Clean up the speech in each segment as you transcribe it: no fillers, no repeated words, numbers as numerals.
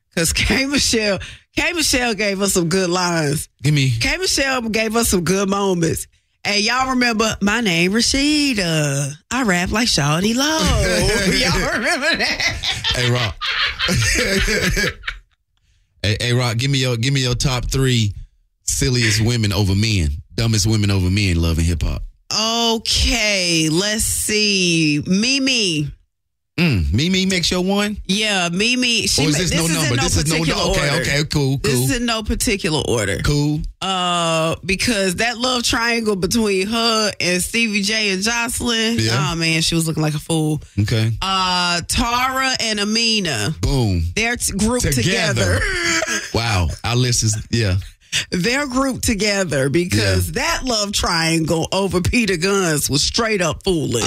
Because K. Michelle gave us some good lines. Give me. K. Michelle gave us some good moments. And y'all remember, my name Rashida. I rap like Shawty Low. Y'all remember that? Hey, Rock. hey, Rock, give me your top 3 silliest women over men. Dumbest women over men loving hip hop. Okay, let's see. Mimi. Mimi makes your one? Yeah, Mimi. This is no number. This is no number. Okay, cool. This is in no particular order. Cool. Because that love triangle between her and Stevie J and Jocelyn. Yeah. Oh man, she was looking like a fool. Okay. Tara and Amina. Boom. They're grouped together. Wow. Our list is They're grouped together because that love triangle over Peter Guns was straight up foolish.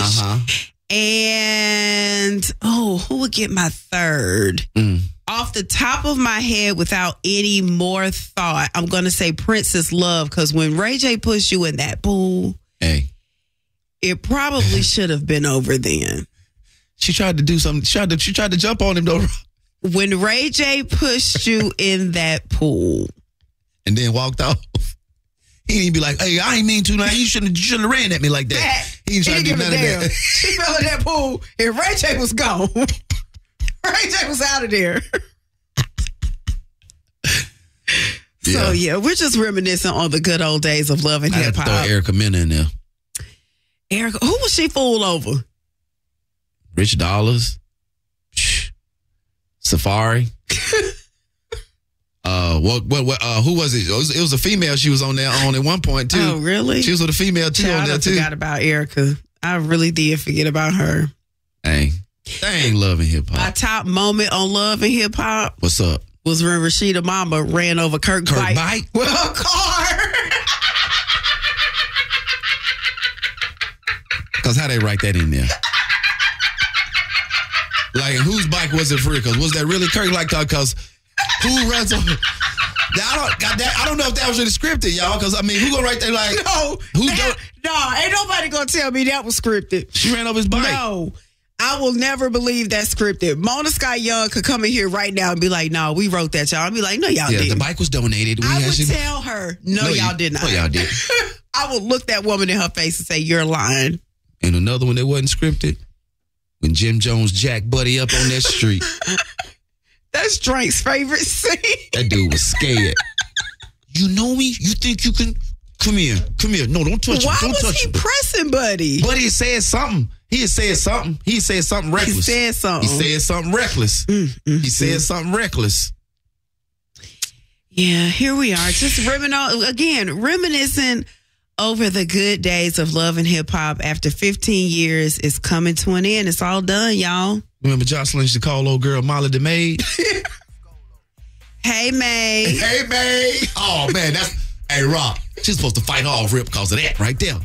And who would get my third? Off the top of my head, without any more thought, I'm going to say Princess Love, because when Ray J pushed you in that pool, it probably should have been over then. She tried to do something. She tried to jump on him though. When Ray J pushed you in that pool, and then walked off. He didn't be like, "Hey, I ain't mean to. Like, you shouldn't have ran at me like that." He didn't try to do none of that. She fell in that pool, and Ray J was gone. Ray J was out of there. So we're just reminiscing on the good old days of love and hip hop. Throw Erica Mena in there. Erica, who was she fool over? Rich Dollars, Safari. Who was it? It was a female she was on there at one point too. Oh, really? She was with a female too on there too. I forgot about Erica. I really did forget about her. Dang, love and hip hop. My top moment on love and hip hop. What's up? Was when Rashida Mama ran over Kirk bike with her car. Because how they write that in there? Like, whose bike was it for? Because was that really Kirk? Like, because who runs over? I don't know if that was really scripted, y'all. Because I mean, who gonna write that? Like, ain't nobody gonna tell me that was scripted. She ran over his bike. No, I will never believe that's scripted. Mona Scott Young could come in here right now and be like, "No, we wrote that, y'all." I'd be like, "No, y'all didn't." The bike was donated. I would tell her, "No, y'all did not." No, y'all did. I would look that woman in her face and say, "You're lying." And another one that wasn't scripted, when Jim Jones jacked Buddy up on that street. That's Drake's favorite scene. That dude was scared. You know me? You think you can? Come here. No, don't touch me. Don't touch me. Why was he pressing Buddy? Buddy said something. He said something reckless. He said something. He said something reckless. Yeah, here we are. Just reminiscing over the good days of love and hip hop after 15 years. Is coming to an end. It's all done, y'all. Remember Jocelyn used to call old girl Molly the maid? Hey, May. Hey, May. Oh, man, hey, Rob. She's supposed to fight off Rip because of that right there.